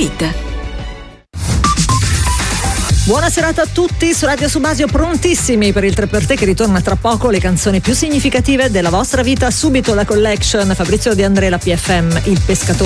www.radiosubbasio.it. Buona serata a tutti su Radio Subasio, prontissimi per il 3 per te che ritorna tra poco, le canzoni più significative della vostra vita. Subito la collection Fabrizio De André, la PFM, Il Pescatore.